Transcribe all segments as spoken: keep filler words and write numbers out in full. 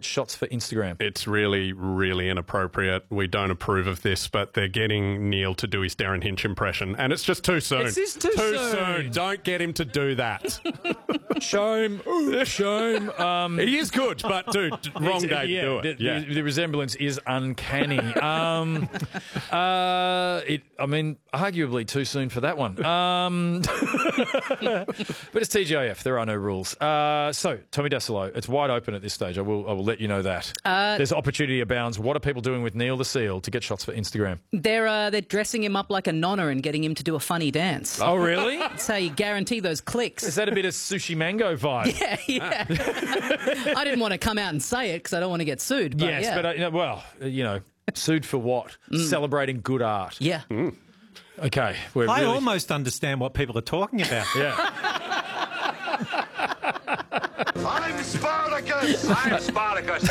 get shots for Instagram. It's really, really inappropriate. We don't approve of this, but they're getting Neil to do his Darren Hinch impression, and it's just too soon. It is too soon. Don't get him to do that. Shame. Shame. Um, he is good, but, dude, wrong day yeah, to do it. The, yeah. the, the resemblance is uncanny. um, uh, it, I mean, arguably too soon for that one. Um, but it's T G I F. There are no rules. Uh, so, Tommy Dassolo, it's wide open at this stage. I will, I will let you know that. Uh, There's opportunity abounds. What are people doing with Neil the Seal to get shots for Instagram? They're uh, they're dressing him up like a nonna and getting him to do a funny dance. Oh, really? So you guarantee those clicks. Is that a bit of Sushi Mango vibe? Yeah, yeah. I didn't want to come out and say it because I don't want to get sued. But yes, yeah. but, uh, you know, well, uh, you know, sued for what? Mm. Celebrating good art. Yeah. Mm. Okay. We're I really... almost understand what people are talking about. Yeah. I'm Spartacus! I'm Spartacus!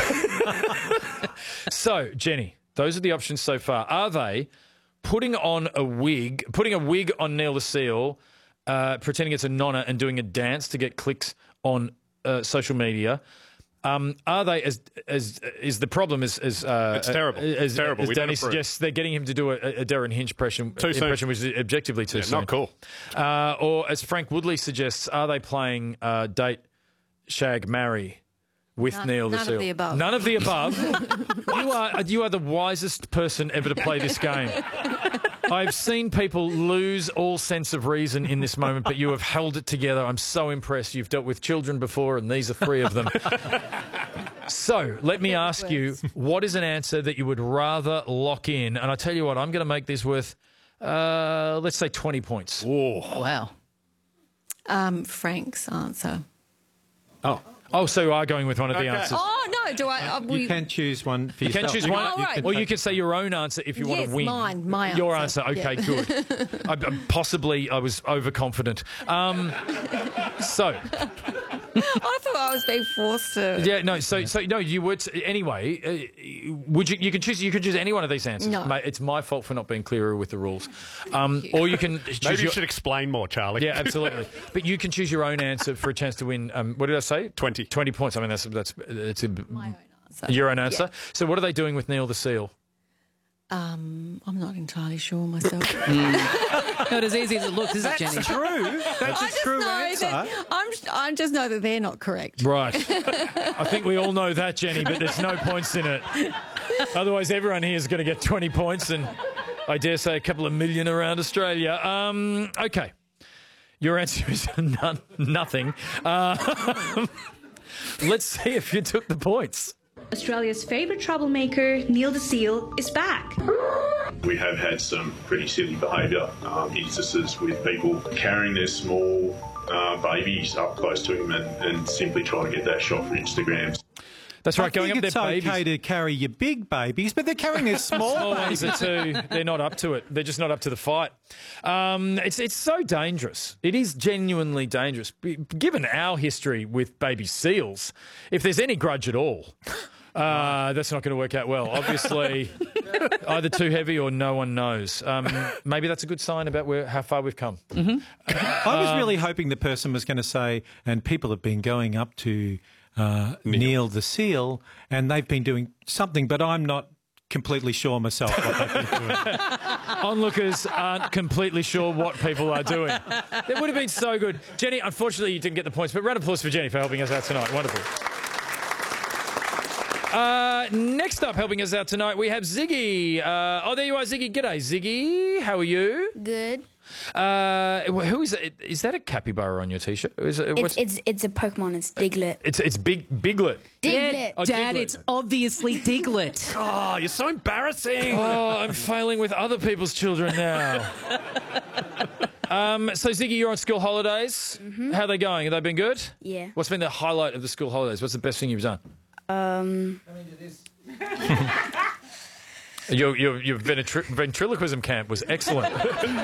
So, Jenny, those are the options so far. Are they putting on a wig, putting a wig on Neil the Seal, uh, pretending it's a nonna and doing a dance to get clicks on uh, social media? Um, are they, as as is the problem as, as uh, it's terrible. As, it's terrible. as we Danny suggests, they're getting him to do a, a Darren Hinch impression, too impression soon. which is objectively too yeah, soon. Not cool. Uh, or as Frank Woodley suggests, are they playing uh, date, shag, marry with None, Neil the none Seal? of the above. None of the above. you are you are the wisest person ever to play this game. I've seen people lose all sense of reason in this moment, but you have held it together. I'm so impressed. You've dealt with children before, and these are three of them. So, let me ask you, what is an answer that you would rather lock in? And I tell you what, I'm going to make this worth, uh, let's say, twenty points. Whoa. Wow. Um, Frank's answer. Oh. Oh, so you are going with one of the Okay. answers. Oh, no, do I? Uh, You we, can choose one for You yourself. can choose one, Oh, right. or you can say your own answer if you want Yes, to win. mine, my Your answer. answer, okay, Yeah. good. I, I- possibly I was overconfident. Um, so, I thought I was being forced to. yeah, no, so so no, you would anyway. Uh, would you? You can choose. You can choose any one of these answers. No. Mate, it's my fault for not being clearer with the rules. Um, or you can choose Maybe you your, should explain more, Charlie. Yeah, absolutely. But you can choose your own answer for a chance to win. Um, what did I say? Twenty. Twenty points. I mean, that's that's it's a, My own answer. your own answer. Yeah. So, what are they doing with Neil the Seal? Um, I'm not entirely sure myself. Not as easy as it looks, is it, Jenny? That's true. That's I a just true know answer. that I'm. I just know that they're not correct. Right. I think we all know that, Jenny, but there's no points in it. Otherwise, everyone here is going to get twenty points and I dare say a couple of million around Australia. Um, okay. Your answer is none, nothing. Uh, let's see if you took the points. Australia's favourite troublemaker, Neil the Seal, is back. We have had some pretty silly behaviour um, instances with people carrying their small uh, babies up close to him and, and simply trying to get that shot for Instagram. That's right, I going think up it's their babies. okay to carry your big babies, but they're carrying their small Small ones babies. are too. They're not up to it. They're just not up to the fight. Um, it's it's so dangerous. It is genuinely dangerous. Be- Given our history with baby seals, if there's any grudge at all, uh, that's not going to work out well. Obviously, either too heavy or no one knows. Um, maybe that's a good sign about where how far we've come. I was really hoping the person was going to say, and people have been going up to uh, Neil. Neil the Seal, and they've been doing something, but I'm not completely sure myself what they've been doing. Onlookers aren't completely sure what people are doing. It would have been so good. Jenny, unfortunately, you didn't get the points, but round of applause for Jenny for helping us out tonight. Wonderful. Uh, next up, helping us out tonight, we have Ziggy. Uh, oh, there you are, Ziggy. G'day, Ziggy. How are you? Good. Uh, who is it? Is that a capybara on your T-shirt? Is it, It's, it's it's a Pokemon. It's Diglett. it's it's big Biglet. Diglett. Oh, Dad, Diglett. it's obviously Diglett. Oh, you're so embarrassing. Oh, I'm failing with other people's children now. um, so, Ziggy, you're on school holidays. Mm-hmm. How are they going? Have they been good? Yeah. What's been the highlight of the school holidays? What's the best thing you've done? Um. Your, your, your ventri- ventriloquism camp was excellent.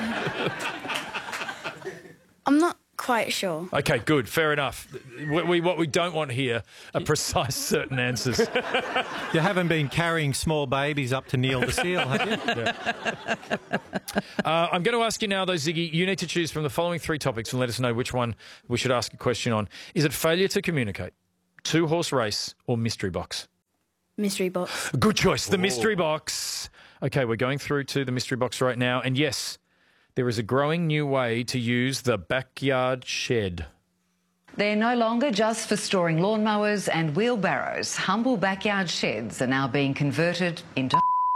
I'm not quite sure. Okay, good, fair enough. What we, what we don't want here are precise, certain answers. You haven't been carrying small babies up to Neil the Seal, have you? Yeah. Uh, I'm going to ask you now, though, Ziggy, you need to choose from the following three topics and let us know which one we should ask a question on. Is it failure to communicate, two-horse race, or mystery box? Mystery box. Good choice. The mystery box. Okay, we're going through to the mystery box right now. And yes, there is a growing new way to use the backyard shed. They're no longer just for storing lawnmowers and wheelbarrows. Humble backyard sheds are now being converted into...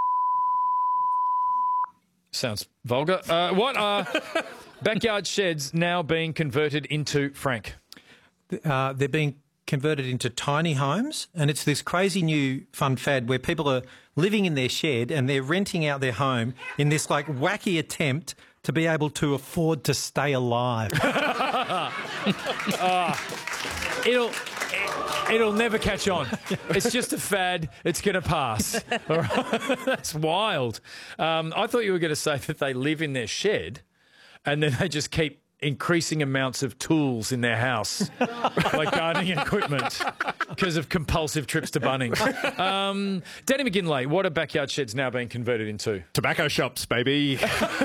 Sounds vulgar. Uh, what are backyard sheds now being converted into, Frank? Uh, they're being converted into tiny homes, and it's this crazy new fun fad where people are living in their shed and they're renting out their home in this like wacky attempt to be able to afford to stay alive. uh, it'll it'll never catch on. It's just a fad. It's going to pass. All right? That's wild. Um, I thought you were going to say that they live in their shed and then they just keep increasing amounts of tools in their house, like gardening equipment, because of compulsive trips to Bunnings. Um, Danny McGinley, what are backyard sheds now being converted into? Tobacco shops, baby.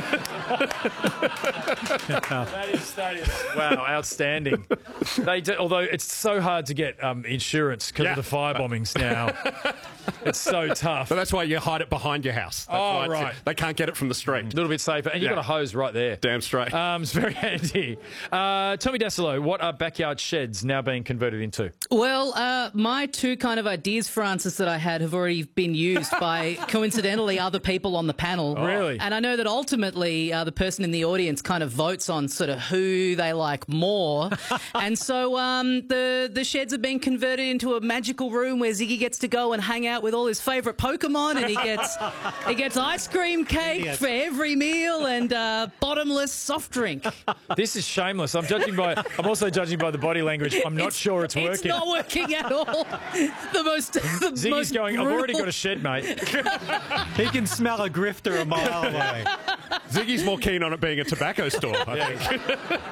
that, is, that is, wow, outstanding. They do, although it's so hard to get um, insurance because Yeah. of the fire bombings now. It's so tough. So that's why you hide it behind your house. That's Oh, why it's- right. They can't get it from the street. A little bit safer. And you've Yeah. got a hose right there. Damn straight. Um, it's very handy. Uh, Tommy Dasilo, what are backyard sheds now being converted into? Well, uh, my two kind of ideas for answers that I had have already been used by, coincidentally, other people on the panel. Oh, really? And I know that ultimately uh, the person in the audience kind of votes on sort of who they like more. And so um, the, the sheds are being converted into a magical room where Ziggy gets to go and hang out with all his favourite Pokemon, and he gets he gets ice cream cake Yes. for every meal and uh, bottomless soft drink. This is shameless. I'm judging by. I'm also judging by the body language. I'm not sure it's working. It's not working at all. The most. The Ziggy's most going, I've already brutal- got a shed, mate. He can smell a grifter a mile away. Ziggy's more keen on it being a tobacco store, I think.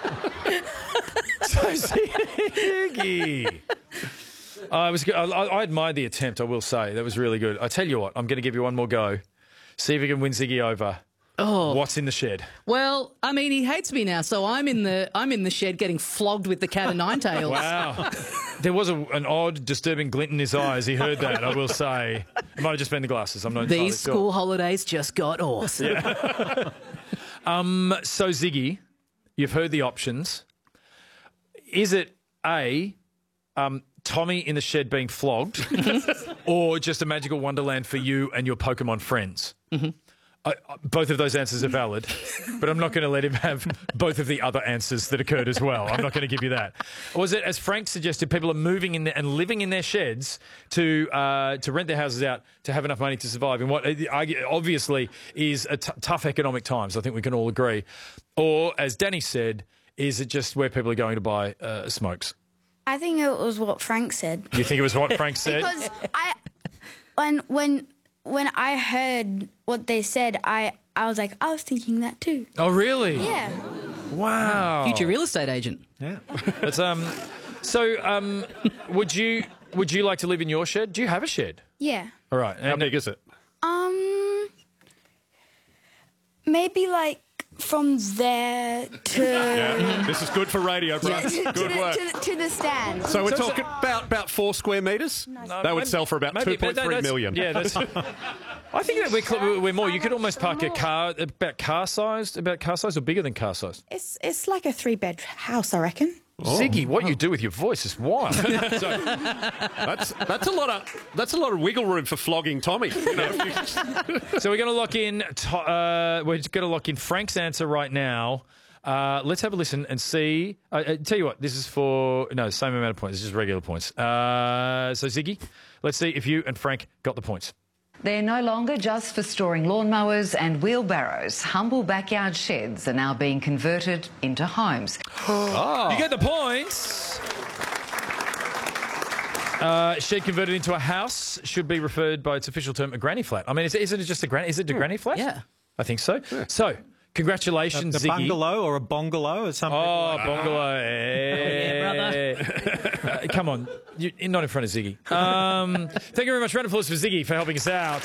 So Ziggy. I was. I, I admired the attempt. I will say that was really good. I tell you what, I'm going to give you one more go. See if you can win Ziggy over. Oh. What's in the shed? Well, I mean, he hates me now, so I'm in the I'm in the shed getting flogged with the cat o' nine tails. Wow. There was a, an odd, disturbing glint in his eye as he heard that, I will say. It might have just been the glasses. I'm not entirely These sure. school holidays just got awesome. Yeah. um, so, Ziggy, you've heard the options. Is it A, um, Tommy in the shed being flogged, or just a magical wonderland for you and your Pokemon friends? Mm-hmm. I, I, both of those answers are valid, but I'm not going to let him have both of the other answers that occurred as well. I'm not going to give you that. Or was it, as Frank suggested, people are moving in there and living in their sheds to uh, to rent their houses out to have enough money to survive in what obviously is a t- tough economic times, I think we can all agree. Or, as Danny said, is it just where people are going to buy uh, smokes? I think it was what Frank said. You think it was what Frank said? Because I, when when when I heard what they said, I I was like, I was thinking that too. Oh, really? Yeah. Wow. Future real estate agent. Yeah. That's, um, so, um, would you would you like to live in your shed? Do you have a shed? Yeah. All right. How big is it? Um. Maybe like from there to Yeah. This is good for radio, bro. to, to, Good the, work. to, the, to the stand. So we're So- talking about about four square metres. No, That would maybe- sell for about maybe- two point but three that's- million. Yeah, that's. I think that we're, cl- we're more. You could almost park a car about car sized, about car sized, or bigger than car sized. It's it's like a three bed house, I reckon. Ziggy, what you do with your voice is wild. So that's that's a lot of that's a lot of wiggle room for flogging Tommy. You know, if you- So we're going to lock in. To, uh, we're going to lock in Frank's answer right now. Uh, let's have a listen and see. Uh, uh, tell you what, this is for no same amount of points. This is regular points. Uh, so Ziggy, let's see if you and Frank got the points. They're no longer just for storing lawnmowers and wheelbarrows. Humble backyard sheds are now being converted into homes. Oh. You get the points. Uh, shed converted into a house should be referred by its official term a granny flat. I mean, is, isn't it just a granny? Is it a granny flat? Yeah. I think so. So, congratulations, A Ziggy. bungalow or a bungalow or something. Oh, bungalow. Hey. brother. Uh, come on. You, not in front of Ziggy. Um, thank you very much. Round of applause for Ziggy for helping us out.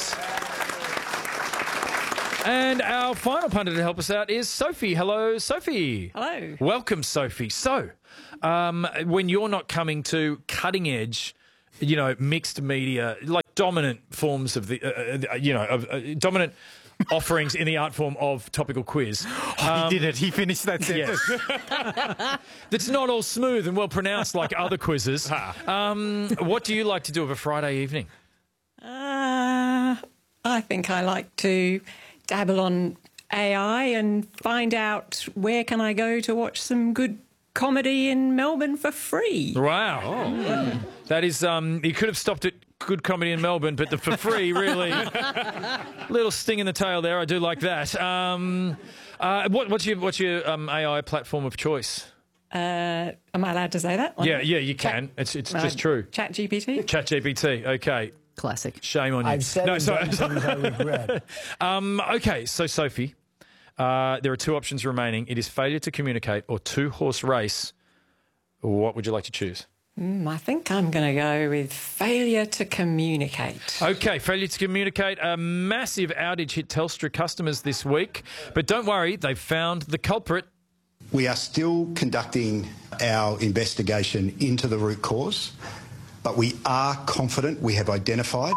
And our final punter to help us out is Sophie. Hello, Sophie. Hello. Welcome, Sophie. So, um, when you're not coming to cutting edge, you know, mixed media, like dominant forms of the, uh, uh, you know, of, uh, dominant offerings in the art form of topical quiz. Um, he did it. He finished that sentence. Yes. That's not all smooth and well pronounced like other quizzes. Um, what do you like to do of a Friday evening? Uh, I think I like to dabble on A I and find out where can I go to watch some good comedy in Melbourne for free. Wow. Oh. That is, um, you could have stopped at good comedy in Melbourne, but the for free, really. Little sting in the tail there. I do like that. Um, uh, what, what's your, what's your um, A I platform of choice? Uh, am I allowed to say that? Yeah, yeah, you can. Chat, it's it's uh, just true. Chat G P T? Chat G P T, okay. Classic. Shame on you. I've said no, and sorry. done things I regret. um, okay, so Sophie, uh, there are two options remaining. It is failure to communicate or two-horse race. What would you like to choose? Mm, I think I'm going to go with failure to communicate. Okay, failure to communicate. A massive outage hit Telstra customers this week. But don't worry, they've found the culprit. We are still conducting our investigation into the root cause, but we are confident we have identified.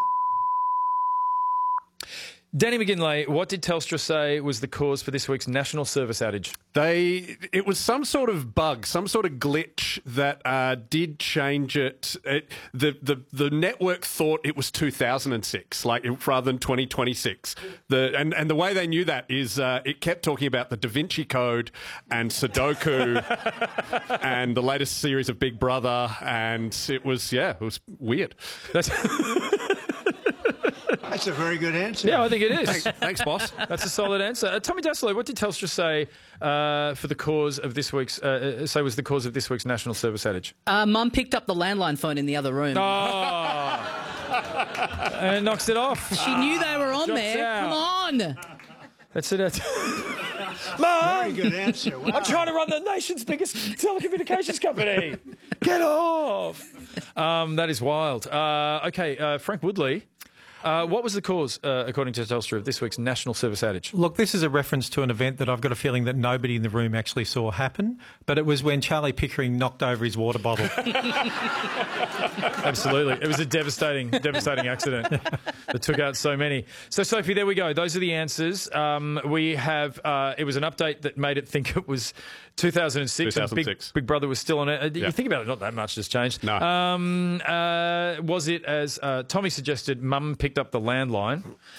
Danny McGinlay, what did Telstra say was the cause for this week's national service outage? They, it was some sort of bug, some sort of glitch that uh, did change it. it. The the the network thought it was two thousand six, like rather than twenty twenty-six. The and and the way they knew that is uh, it kept talking about the Da Vinci Code and Sudoku and the latest series of Big Brother, and it was yeah, it was weird. That's. That's a very good answer. Yeah, I think it is. Thanks, thanks boss. That's a solid answer. Uh, Tommy Dassalo, what did Telstra say uh, for the cause of this week's, uh, say was the cause of this week's national service outage? Uh, Mum picked up the landline phone in the other room. Oh. And knocks it off. She knew they were on Drops there. out. Come on. That's it. Mum! Very good answer. Wow. I'm trying to run the nation's biggest telecommunications company. Get off. Um, that is wild. Uh, okay, uh, Frank Woodley. Uh, what was the cause, uh, according to Telstra, of this week's national service outage? Look, this is a reference to an event that I've got a feeling that nobody in the room actually saw happen, but it was when Charlie Pickering knocked over his water bottle. Absolutely. It was a devastating, devastating accident that took out so many. So, Sophie, there we go. Those are the answers. Um, we have, uh, it was an update that made it think it was two thousand six. two thousand six. Big, Big Brother was still on it. You Yeah. think about it, not that much has changed. No. Um, uh, was it, as uh, Tommy suggested, Mum picked up the landline?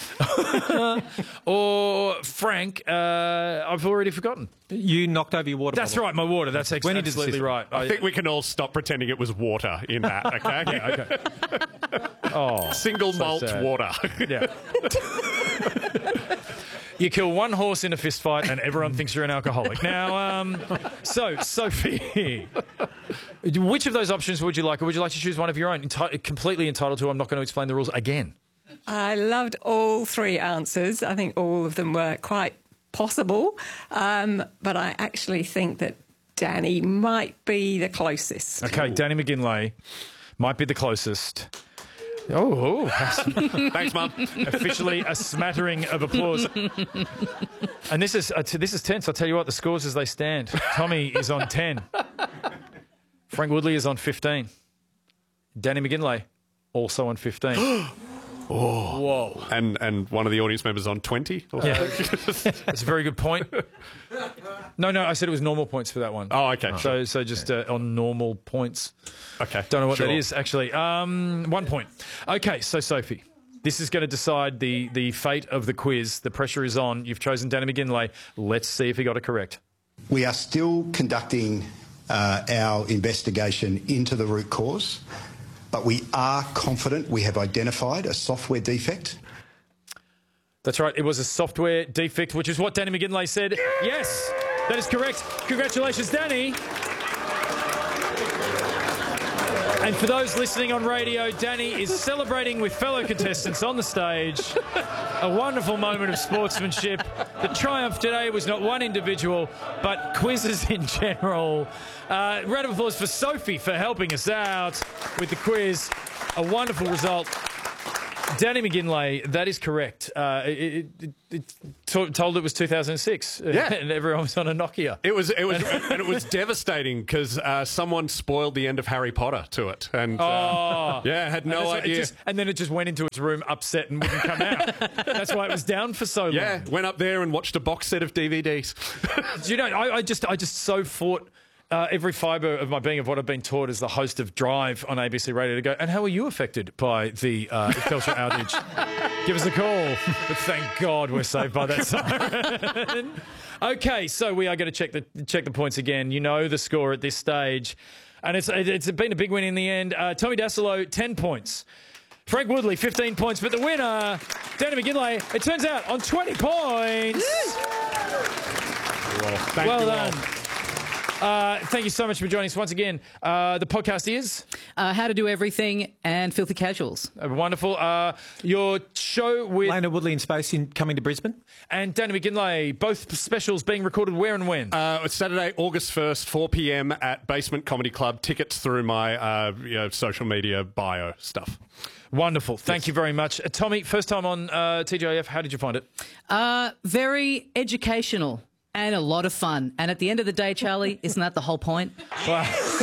Or Frank, uh, I've already forgotten. You knocked over your water That's bottle. right, my water. That's ex- When he did absolutely this- right. I think we can all stop pretending it was water in that, okay? Yeah, okay. Oh, Single so malt sad. water. Yeah. You kill one horse in a fist fight and everyone thinks you're an alcoholic. Now, um, so, Sophie, which of those options would you like, or would you like to choose one of your own? Enti- completely entitled to. I'm not going to explain the rules again. I loved all three answers. I think all of them were quite possible, um, but I actually think that Danny might be the closest. Okay, Danny McGinlay might be the closest. Oh, oh. Thanks, Mum. Officially a smattering of applause. And this is uh, t- this is tense. I'll tell you what, the scores as they stand. Tommy is on ten. Frank Woodley is on fifteen. Danny McGinlay also on fifteen. Oh. Whoa. And and one of the audience members on twenty? Yeah. That's a very good point. No, no, I said it was normal points for that one. Oh, okay. So so just uh, on normal points. Okay. Don't know what sure. that is, actually. Um, one point. Okay, so Sophie, this is going to decide the, the fate of the quiz. The pressure is on. You've chosen Danny McGinlay. Let's see if he got it correct. We are still conducting uh, our investigation into the root cause, but we are confident we have identified a software defect. That's right. It was a software defect, which is what Danny McGinlay said. Yes, that is correct. Congratulations, Danny. And for those listening on radio, Danny is celebrating with fellow contestants on the stage. A wonderful moment of sportsmanship. The triumph today was not one individual, but quizzes in general. Uh, round of applause for Sophie for helping us out with the quiz. A wonderful result. Danny McGinlay, that is correct. Uh, it, it, it t- told it was two thousand six, Yeah. and everyone was on a Nokia. It was, it was, and it was devastating because uh, someone spoiled the end of Harry Potter to it, and uh, Oh, yeah, had no and that's- it idea. just- and then it just went into its room upset and wouldn't come out. That's why it was down for so long. Yeah, went up there and watched a box set of D V Ds. Do you know, I, I just, I just so fought. Uh, every fibre of my being of what I've been taught as the host of Drive on A B C Radio to go, and how are you affected by the uh, Telstra outage? Give us a call. But thank God we're saved by that siren. Okay, so we are going to check the check the points again. You know the score at this stage. And it's it's been a big win in the end. Uh, Tommy Dassolo, ten points. Frank Woodley, fifteen points. But the winner, Danny McGinlay, it turns out, on twenty points. Well, thank well you done. all. Uh, thank you so much for joining us once again. Uh, the podcast is? Uh, How to Do Everything and Filthy Casuals. Uh, wonderful. Uh, your show with... Lena Woodley in Space in coming to Brisbane. And Danny McGinlay, both specials being recorded where and when? Uh, it's Saturday, August first, four p.m. at Basement Comedy Club. Tickets through my uh, you know, social media bio stuff. Wonderful. Thank yes. you very much. Uh, Tommy, first time on uh, T J F. How did you find it? Uh, very educational. And a lot of fun. And at the end of the day, Charlie, isn't that the whole point? Wow.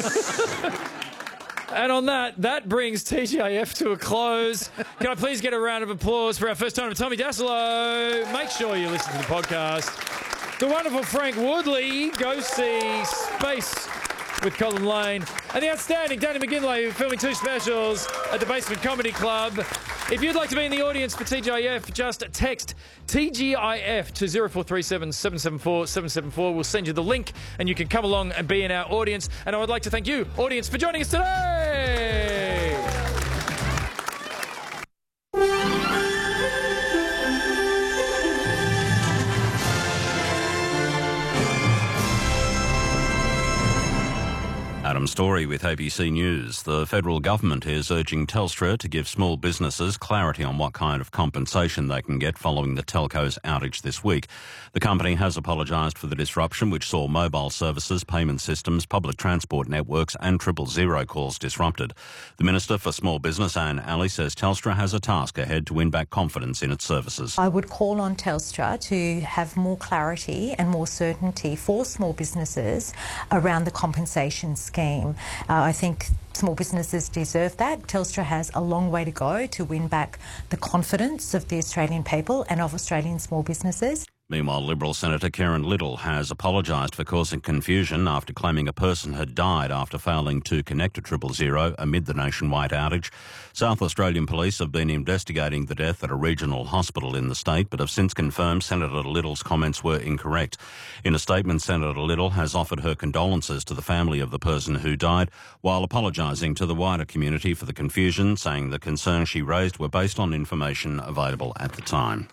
And on that, that brings T G I F to a close. Can I please get a round of applause for our first time, Tommy Dassolo? Make sure you listen to the podcast. The wonderful Frank Woodley. Go see Space with Colin Lane. And the outstanding Danny McGinlay, filming two specials at the Basement Comedy Club. If you'd like to be in the audience for T G I F, just text T G I F to zero four three seven, seven seven four, seven seven four. We'll send you the link and you can come along and be in our audience. And I would like to thank you, audience, for joining us today. Adam Story with A B C News. The federal government is urging Telstra to give small businesses clarity on what kind of compensation they can get following the telco's outage this week. The company has apologised for the disruption which saw mobile services, payment systems, public transport networks and triple zero calls disrupted. The Minister for Small Business, Anne Alley, says Telstra has a task ahead to win back confidence in its services. I would call on Telstra to have more clarity and more certainty for small businesses around the compensation scheme. Uh, I think small businesses deserve that. Telstra has a long way to go to win back the confidence of the Australian people and of Australian small businesses. Meanwhile, Liberal Senator Karen Little has apologised for causing confusion after claiming a person had died after failing to connect to triple zero amid the nationwide outage. South Australian police have been investigating the death at a regional hospital in the state, but have since confirmed Senator Little's comments were incorrect. In a statement, Senator Little has offered her condolences to the family of the person who died, while apologising to the wider community for the confusion, saying the concerns she raised were based on information available at the time.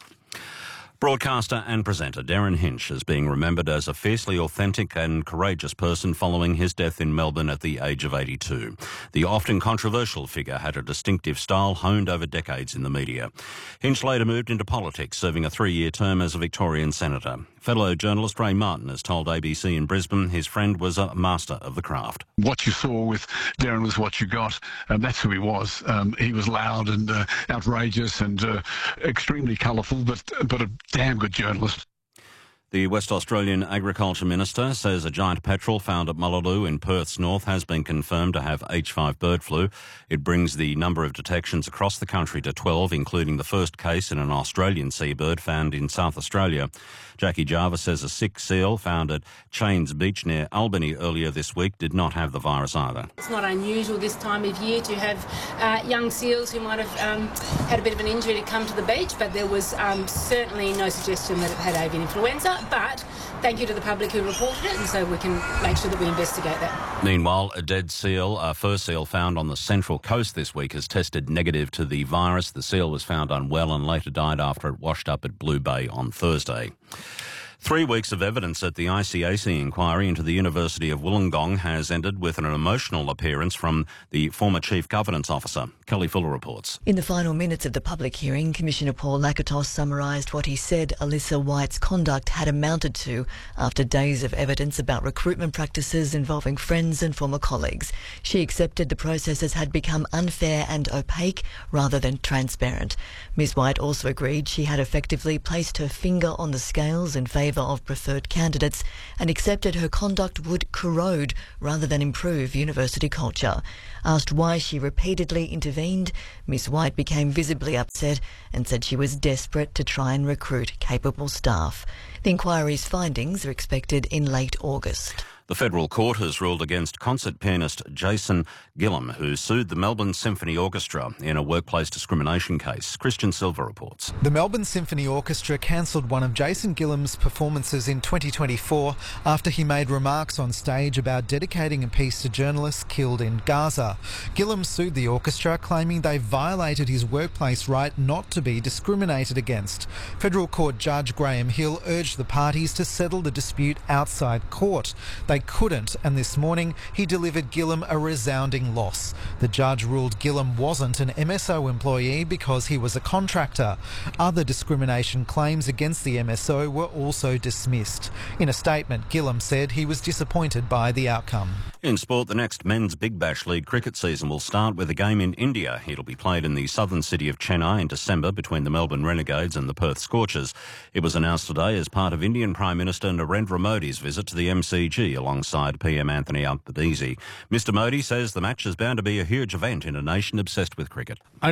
Broadcaster and presenter Darren Hinch is being remembered as a fiercely authentic and courageous person following his death in Melbourne at the age of eighty-two. The often controversial figure had a distinctive style honed over decades in the media. Hinch later moved into politics, serving a three-year term as a Victorian senator. Fellow journalist Ray Martin has told A B C in Brisbane his friend was a master of the craft. What you saw with Darren was what you got. Um, that's who he was. Um, he was loud and uh, outrageous and uh, extremely colourful, but but a damn good journalist. The West Australian Agriculture Minister says a giant petrel found at Mullaloo in Perth's north has been confirmed to have H five bird flu. It brings the number of detections across the country to twelve, including the first case in an Australian seabird found in South Australia. Jackie Jarvis says a sick seal found at Chains Beach near Albany earlier this week did not have the virus either. It's not unusual this time of year to have uh, young seals who might have um, had a bit of an injury to come to the beach, but there was um, certainly no suggestion that it had avian influenza. But thank you to the public who reported it, and so we can make sure that we investigate that. Meanwhile, a dead seal, a fur seal found on the Central Coast this week, has tested negative to the virus. The seal was found unwell and later died after it washed up at Blue Bay on Thursday. Three weeks of evidence at the I C A C inquiry into the University of Wollongong has ended with an emotional appearance from the former Chief Governance Officer. Kelly Fuller reports. In the final minutes of the public hearing, Commissioner Paul Lakatos summarised what he said Alyssa White's conduct had amounted to after days of evidence about recruitment practices involving friends and former colleagues. She accepted the processes had become unfair and opaque rather than transparent. Miz White also agreed she had effectively placed her finger on the scales in favour of preferred candidates and accepted her conduct would corrode rather than improve university culture. Asked why she repeatedly intervened, Miz White became visibly upset and said she was desperate to try and recruit capable staff. The inquiry's findings are expected in late August. The federal court has ruled against concert pianist Jason Gillum, who sued the Melbourne Symphony Orchestra in a workplace discrimination case. Christian Silva reports. The Melbourne Symphony Orchestra cancelled one of Jason Gillum's performances in twenty twenty-four after he made remarks on stage about dedicating a piece to journalists killed in Gaza. Gillum sued the orchestra, claiming they violated his workplace right not to be discriminated against. Federal Court Judge Graham Hill urged the parties to settle the dispute outside court. They couldn't, and this morning he delivered Gillum a resounding loss. The judge ruled Gillum wasn't an M S O employee because he was a contractor. Other discrimination claims against the M S O were also dismissed. In a statement, Gillum said he was disappointed by the outcome. In sport, the next Men's Big Bash League cricket season will start with a game in India. It'll be played in the southern city of Chennai in December between the Melbourne Renegades and the Perth Scorchers. It was announced today as part of Indian Prime Minister Narendra Modi's visit to the M C G alongside P M Anthony Albanese. Mister Modi says the match is bound to be a huge event in a nation obsessed with cricket. I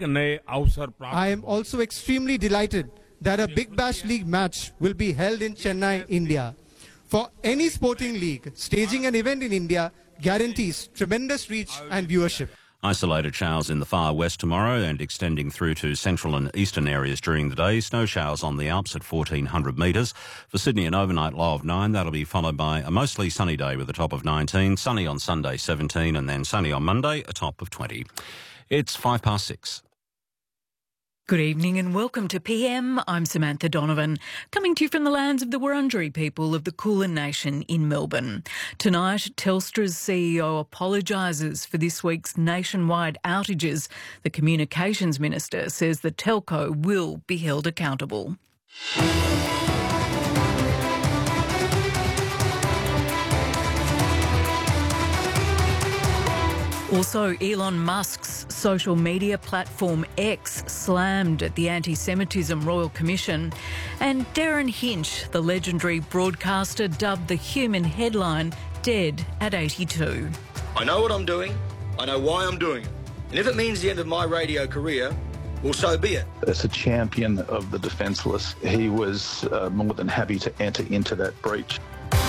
am also extremely delighted that a Big Bash League match will be held in Chennai, India. For any sporting league, staging an event in India guarantees tremendous reach and viewership. Isolated showers in the far west tomorrow and extending through to central and eastern areas during the day. Snow showers on the Alps at fourteen hundred metres. For Sydney, an overnight low of nine. That'll be followed by a mostly sunny day with a top of nineteen. Sunny on Sunday, seventeen, and then sunny on Monday, a top of twenty. It's five past six. Good evening and welcome to P M. I'm Samantha Donovan, coming to you from the lands of the Wurundjeri people of the Kulin Nation in Melbourne. Tonight, Telstra's C E O apologises for this week's nationwide outages. The Communications Minister says the telco will be held accountable. Also, Elon Musk's social media platform X slammed at the Anti-Semitism Royal Commission, and Darren Hinch, the legendary broadcaster, dubbed the human headline dead at eighty-two. I know what I'm doing, I know why I'm doing it, and if it means the end of my radio career, well, so be it. As a champion of the defenceless, he was uh, more than happy to enter into that breach.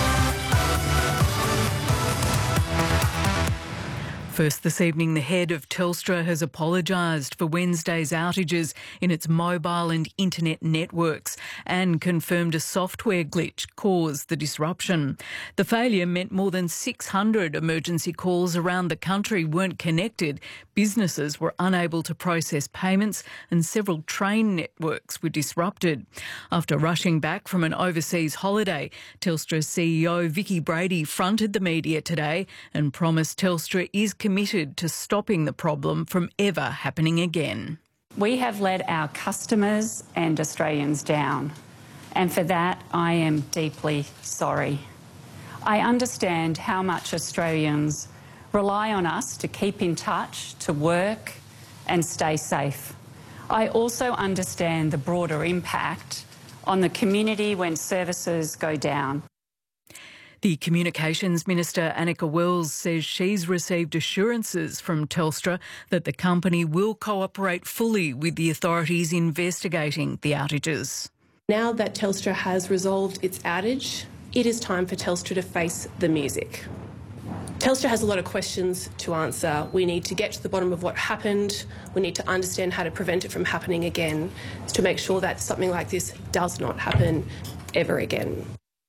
First this evening, the head of Telstra has apologised for Wednesday's outages in its mobile and internet networks and confirmed a software glitch caused the disruption. The failure meant more than six hundred emergency calls around the country weren't connected. Businesses were unable to process payments and several train networks were disrupted. After rushing back from an overseas holiday, Telstra C E O Vicki Brady fronted the media today and promised Telstra is committed to stopping the problem from ever happening again. We have let our customers and Australians down, and for that I am deeply sorry. I understand how much Australians rely on us to keep in touch, to work and stay safe. I also understand the broader impact on the community when services go down. The Communications Minister, Annika Wells, says she's received assurances from Telstra that the company will cooperate fully with the authorities investigating the outages. Now that Telstra has resolved its outage, it is time for Telstra to face the music. Telstra has a lot of questions to answer. We need to get to the bottom of what happened. We need to understand how to prevent it from happening again, to make sure that something like this does not happen ever again.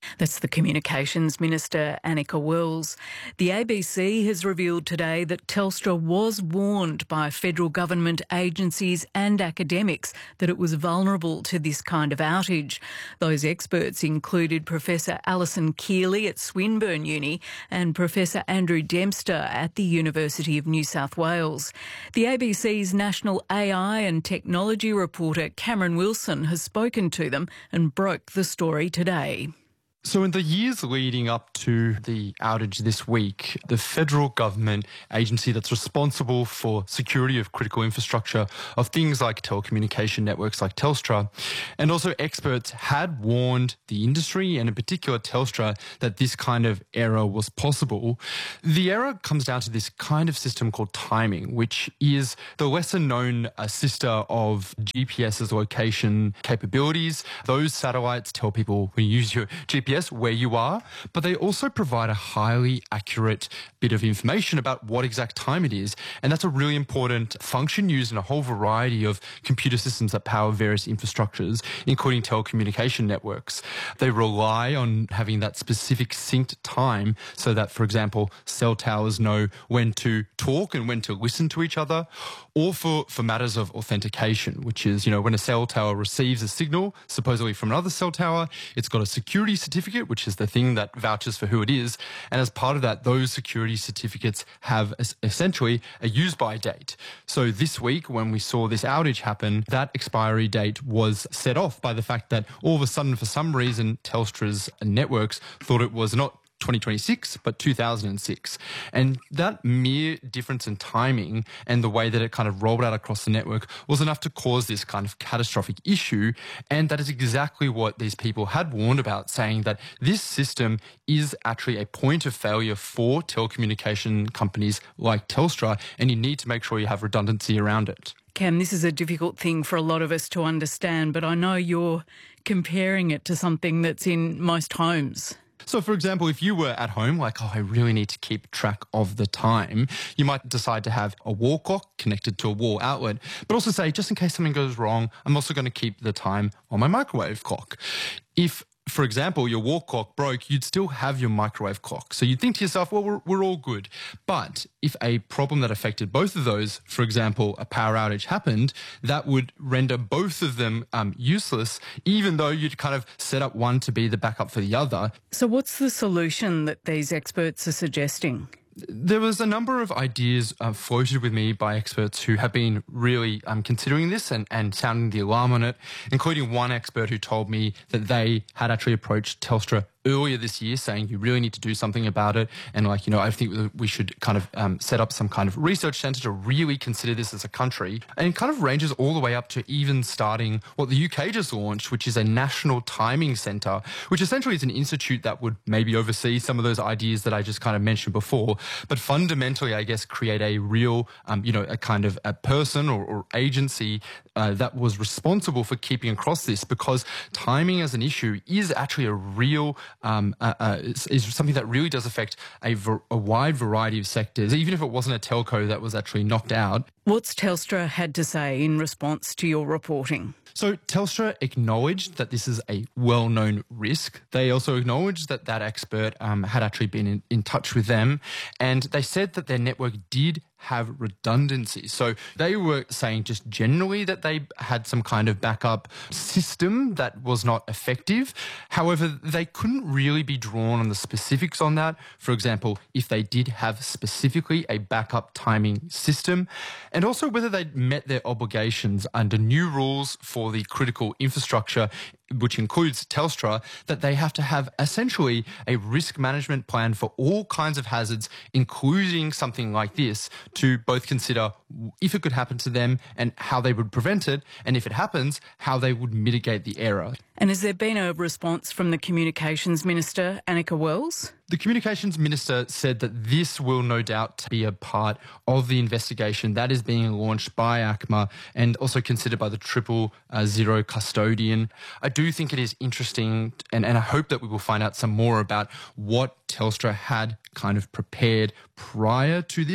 That's the Communications Minister, Annika Wells. The A B C has revealed today that Telstra was warned by federal government agencies and academics that it was vulnerable to this kind of outage. Those experts included Professor Alison Keeley at Swinburne Uni and Professor Andrew Dempster at the University of New South Wales. The A B C's national A I and technology reporter Cameron Wilson has spoken to them and broke the story today. So in the years leading up to the outage this week, the federal government agency that's responsible for security of critical infrastructure of things like telecommunication networks like Telstra, and also experts had warned the industry and in particular Telstra that this kind of error was possible. The error comes down to this kind of system called timing, which is the lesser known uh, sister of GPS's location capabilities. Those satellites tell people when you use your G P S where you are, but they also provide a highly accurate bit of information about what exact time it is. And that's a really important function used in a whole variety of computer systems that power various infrastructures, including telecommunication networks. They rely on having that specific synced time so that, for example, cell towers know when to talk and when to listen to each other, or for, for matters of authentication, which is, you know, when a cell tower receives a signal, supposedly from another cell tower, it's got a security certificate, which is the thing that vouches for who it is. And as part of that, those security certificates have essentially a use-by date. So this week, when we saw this outage happen, that expiry date was set off by the fact that all of a sudden, for some reason, Telstra's networks thought it was not twenty twenty-six, but two thousand six. And that mere difference in timing and the way that it kind of rolled out across the network was enough to cause this kind of catastrophic issue. And that is exactly what these people had warned about, saying that this system is actually a point of failure for telecommunication companies like Telstra, and you need to make sure you have redundancy around it. Cam, this is a difficult thing for a lot of us to understand, but I know you're comparing it to something that's in most homes. So, for example, if you were at home, like, oh, I really need to keep track of the time, you might decide to have a wall clock connected to a wall outlet, but also say, just in case something goes wrong, I'm also going to keep the time on my microwave clock. If, for example, your wall clock broke, you'd still have your microwave clock. So you'd think to yourself, well, we're, we're all good. But if a problem that affected both of those, for example, a power outage happened, that would render both of them um, useless, even though you'd kind of set up one to be the backup for the other. So what's the solution that these experts are suggesting? There was a number of ideas uh, floated with me by experts who have been really um, considering this and, and sounding the alarm on it, including one expert who told me that they had actually approached Telstra earlier this year saying you really need to do something about it. And like, you know, I think we should kind of um, set up some kind of research centre to really consider this as a country. And it kind of ranges all the way up to even starting what the U K just launched, which is a national timing centre, which essentially is an institute that would maybe oversee some of those ideas that I just kind of mentioned before. But fundamentally, I guess, create a real, um, you know, a kind of a person or, or agency uh, that was responsible for keeping across this, because timing as an issue is actually a real Um, uh, uh, is, is something that really does affect a, ver- a wide variety of sectors, even if it wasn't a telco that was actually knocked out. What's Telstra had to say in response to your reporting? So Telstra acknowledged that this is a well-known risk. They also acknowledged that that expert um, had actually been in, in touch with them, and they said that their network did have redundancy. So they were saying just generally that they had some kind of backup system that was not effective. However, they couldn't really be drawn on the specifics on that. For example, if they did have specifically a backup timing system, and also whether they'd met their obligations under new rules for the critical infrastructure, which includes Telstra, that they have to have essentially a risk management plan for all kinds of hazards, including something like this, to both consider if it could happen to them and how they would prevent it, and if it happens, how they would mitigate the error. And has there been a response from the Communications Minister, Annika Wells? The Communications Minister said that this will no doubt be a part of the investigation that is being launched by A C M A and also considered by the Triple uh, Zero Custodian. I do think it is interesting, and, and I hope that we will find out some more about what Telstra had kind of prepared prior to this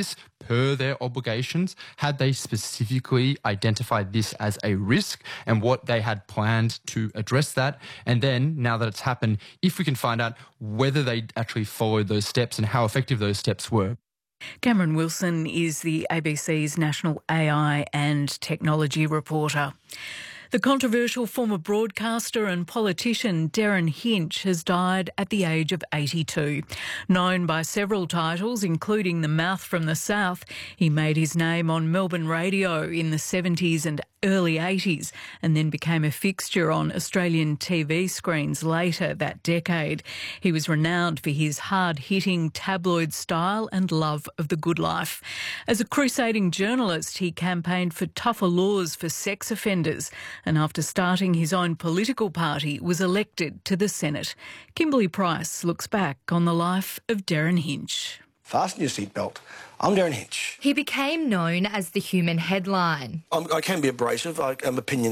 per their obligations? Had they specifically identified this as a risk and what they had planned to address that? And then, now that it's happened, if we can find out whether they actually followed those steps and how effective those steps were. Cameron Wilson is the A B C's national A I and technology reporter. The controversial former broadcaster and politician Derryn Hinch has died at the age of eighty-two. Known by several titles, including The Mouth from the South, he made his name on Melbourne radio in the seventies and early eighties and then became a fixture on Australian T V screens later that decade. He was renowned for his hard-hitting tabloid style and love of the good life. As a crusading journalist, he campaigned for tougher laws for sex offenders, and after starting his own political party, was elected to the Senate. Kimberly Price looks back on the life of Derryn Hinch. Fasten your seatbelt. I'm Derryn Hinch. He became known as the human headline. I'm, I can be abrasive. I am opinionated.